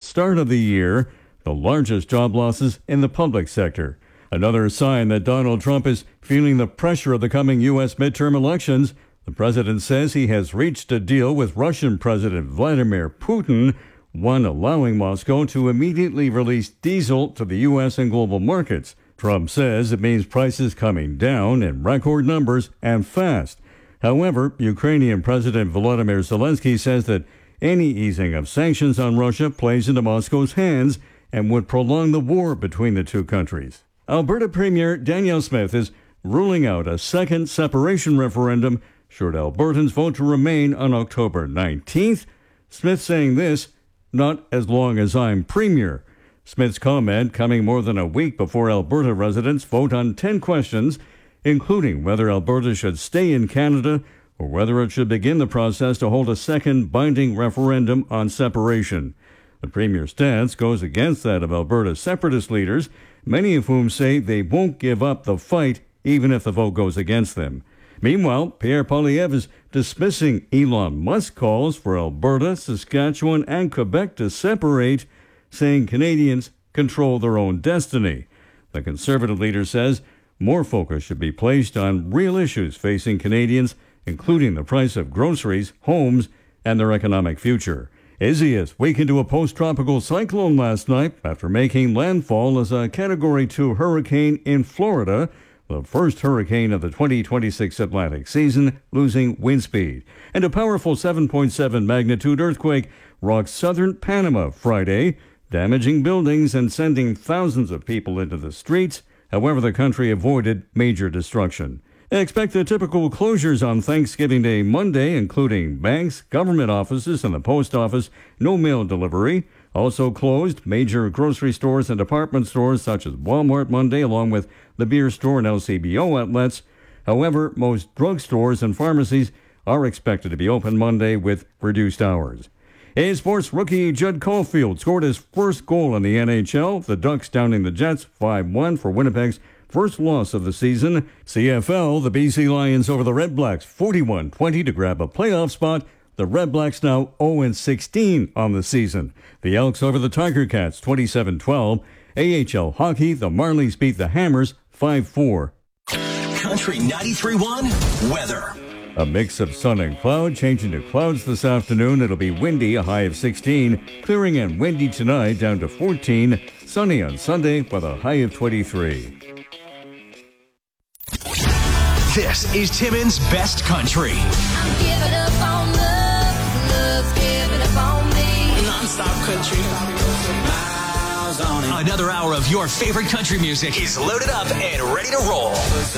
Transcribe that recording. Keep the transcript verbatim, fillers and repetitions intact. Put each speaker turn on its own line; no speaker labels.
start of the year, the largest job losses in the public sector. Another sign that Donald Trump is feeling the pressure of the coming U S midterm elections. The president says he has reached a deal with Russian President Vladimir Putin, one allowing Moscow to immediately release diesel to the U S and global markets. Trump says it means prices coming down in record numbers and fast. However, Ukrainian President Volodymyr Zelensky says that any easing of sanctions on Russia plays into Moscow's hands and would prolong the war between the two countries. Alberta Premier Danielle Smith is ruling out a second separation referendum should Albertans vote to remain on October nineteenth. Smith saying this, "Not as long as I'm Premier." Smith's comment coming more than a week before Alberta residents vote on ten questions, including whether Alberta should stay in Canada or whether it should begin the process to hold a second binding referendum on separation. The Premier's stance goes against that of Alberta's separatist leaders, many of whom say they won't give up the fight even if the vote goes against them. Meanwhile, Pierre Poilievre is dismissing Elon Musk's calls for Alberta, Saskatchewan, and Quebec to separate, saying Canadians control their own destiny. The Conservative leader says more focus should be placed on real issues facing Canadians, including the price of groceries, homes, and their economic future. Isaias weakened to a post-tropical cyclone last night after making landfall as a Category two hurricane in Florida, the first hurricane of the twenty twenty-six Atlantic season, losing wind speed. And a powerful seven point seven magnitude earthquake rocked southern Panama Friday, damaging buildings and sending thousands of people into the streets. However, the country avoided major destruction. Expect the typical closures on Thanksgiving Day Monday, including banks, government offices, and the post office. No mail delivery. Also closed major grocery stores and department stores such as Walmart Monday, along with the beer store and L C B O outlets. However, most drugstores and pharmacies are expected to be open Monday with reduced hours. A Sports rookie Judd Caulfield scored his first goal in the N H L. The Ducks downing the Jets five one for Winnipeg's first loss of the season. C F L, the B C Lions over the Red Blacks forty-one twenty to grab a playoff spot. The Red Blacks now oh and sixteen on the season. The Elks over the Tiger Cats twenty-seven twelve. A H L hockey, the Marlies beat the Hammers five four.
Country ninety-three point one weather.
A mix of sun and cloud, changing to clouds this afternoon. It'll be windy, a high of sixteen. Clearing and windy tonight, down to fourteen. Sunny on Sunday with a high of twenty-three.
This is Timmins Best Country.
I'm giving up on love, love's giving up on me.
Non-stop country. Miles on it.
Another hour of your favorite country music is loaded up and ready to roll.